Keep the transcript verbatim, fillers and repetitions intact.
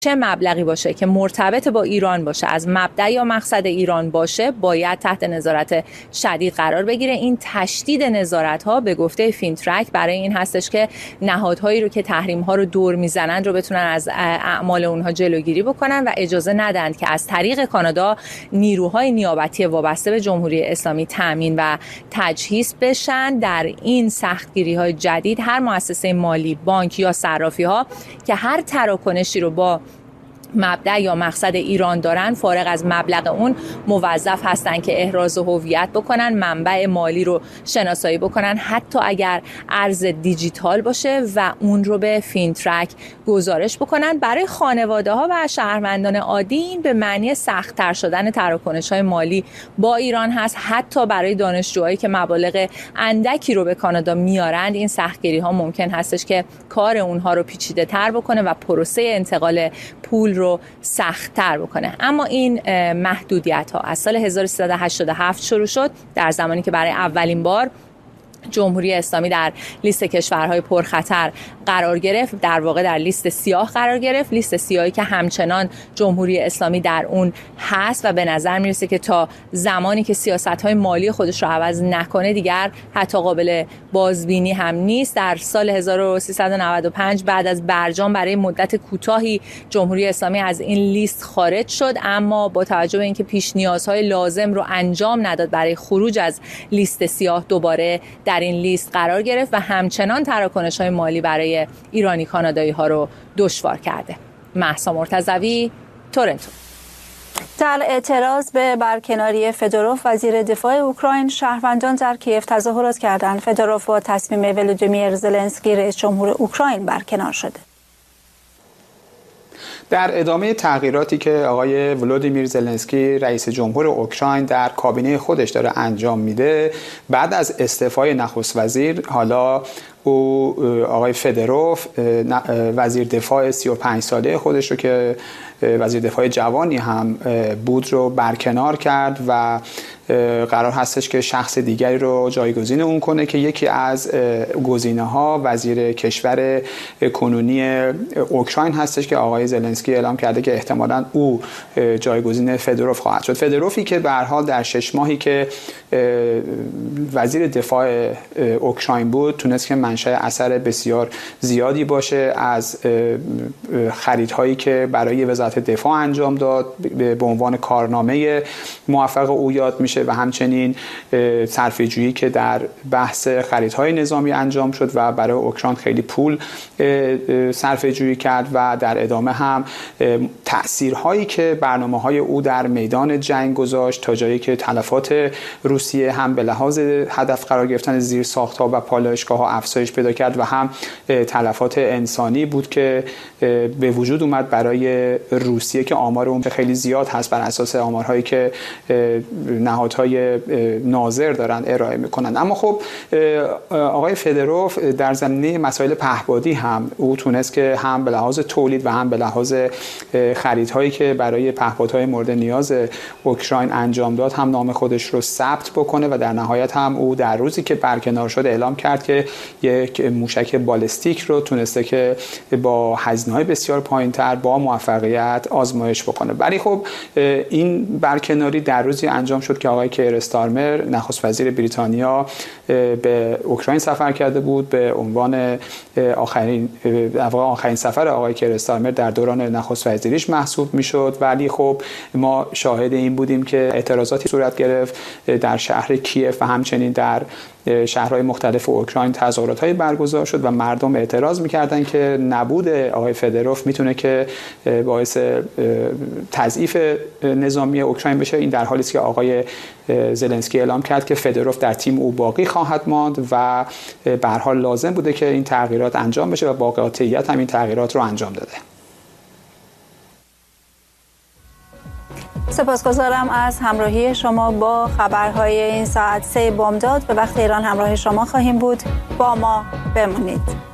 چه مبلغی باشه که مرتبط با ایران باشه، از مبدأ یا مقصد ایران باشه، باید تحت نظارت شدید قرار بگیره. این تشدید نظارت ها به گفته فینترک برای این هستش که نهادهایی رو که تحریم ها رو دور میزنند رو بتونن از اعمال اونها جلوگیری بکنن و اجازه ندن که از طریق کانادا نیروهای نیابتی وابسته به جمهوری اسلامی تامین و تجهیز بشن. در این سختگیری های جدید هر مؤسسه مالی، بانک یا صرافی ها که هر تراکنشی رو با مبدأ یا مقصد ایران دارن، فارغ از مبلغ اون موظف هستن که احراز هویت بکنن، منبع مالی رو شناسایی بکنن، حتی اگر ارز دیجیتال باشه و اون رو به فینترک گزارش بکنن. برای خانواده ها و شهروندان عادی این به معنی سخت تر شدن تراکنش های مالی با ایران هست. حتی برای دانشجوهایی که مبالغ اندکی رو به کانادا میارند، این سختگیری ها ممکن هستش که کار اونها رو پیچیده تر بکنه و پروسه انتقال پول رو سخت‌تر بکنه. اما این محدودیت ها از سال هزار و سیصد و هشتاد و هفت شروع شد، در زمانی که برای اولین بار جمهوری اسلامی در لیست کشورهای پرخطر قرار گرفت، در واقع در لیست سیاه قرار گرفت، لیست سیاهی که همچنان جمهوری اسلامی در اون هست و به نظر میرسه که تا زمانی که سیاست‌های مالی خودش رو عوض نکنه دیگر حتی قابل بازبینی هم نیست. در سال هزار و سیصد و نود و پنج بعد از برجام برای مدت کوتاهی جمهوری اسلامی از این لیست خارج شد، اما با توجه به اینکه پیش نیازهای لازم رو انجام نداد برای خروج از لیست سیاه، دوباره در این لیست قرار گرفت و همچنان تراکنش‌های مالی برای ایرانی کانادایی ها رو دشوار کرده. مهسا مرتضوی، تورنتو. در اعتراض به برکناری فدوروف وزیر دفاع اوکراین، شهروندان در کیف تظاهرات کردند. فدوروف با تصمیم ولودیمیر زلنسکی رئیس جمهور اوکراین برکنار شده. در ادامه تغییراتی که آقای ولودیمیر زلنسکی رئیس جمهور اوکراین در کابینه خودش داره انجام میده، بعد از استعفای نخست وزیر، حالا او آقای فدوروف وزیر دفاع سی و پنج ساله خودش رو که وزیر دفاع جوانی هم بود رو برکنار کرد و قرار هستش که شخص دیگری رو جایگزین اون کنه که یکی از گزینه‌ها وزیر کشور کنونی اوکراین هستش که آقای زلنسکی اعلام کرده که احتمالاً او جایگزین فدوروف خواهد شد. فدوروفی که به هر حال در شش ماهی که وزیر دفاع اوکراین بود تونست که منشأ اثر بسیار زیادی باشه از خریدهایی که برای وزارت دفاع انجام داد به عنوان کارنامه موفق او یاد میشه و همچنین صرفه‌جویی که در بحث خریدهای نظامی انجام شد و برای اوکراین خیلی پول صرفه‌جویی کرد و در ادامه هم تأثیرهایی که برنامه‌های او در میدان جنگ گذاشت تا جایی که تلفات روسیه هم به لحاظ هدف قرار گرفتن زیرساخت‌ها و پالایشگاه‌ها افزایش پیدا کرد و هم تلفات انسانی بود که به وجود اومد برای روسیه که آمار اون خیلی زیاد هست بر اساس آمارهایی که نهادهای ناظر دارن ارائه میکنن. اما خب آقای فدوروف در زمینه مسائل پهپادی هم او تونست که هم به لحاظ تولید و هم به لحاظ خریدهایی که برای پهپادهای مورد نیاز اوکراین انجام داد هم نام خودش رو ثبت بکنه و در نهایت هم او در روزی که برکنار شد اعلام کرد که یک موشک بالستیک رو تونسته که با هزینه‌های بسیار پایین‌تر با موفقیت آزمایش بکنه. ولی خب این برکناری در روزی انجام شد که آقای کیر استارمر نخست وزیر بریتانیا به اوکراین سفر کرده بود به عنوان آخرین آخرین سفر آقای کیر استارمر در دوران نخست وزیریش محسوب میشد. ولی خب ما شاهد این بودیم که اعتراضاتی صورت گرفت در شهر کیف و همچنین در شهرهای مختلف اوکراین تظاهرات‌های برگزار شد و مردم اعتراض می‌کردند که نبود آقای فدوروف میتونه که باعث تضعیف نظامی اوکراین بشه. این در حالی است که آقای زلنسکی اعلام کرد که فدوروف در تیم او باقی خواهد ماند و به هر حال لازم بوده که این تغییرات انجام بشه و با قاطعیت هم این تغییرات رو انجام داده. سپاسگزارم از همراهی شما با خبرهای این ساعت سه بامداد. به وقت ایران همراه شما خواهیم بود. با ما بمانید.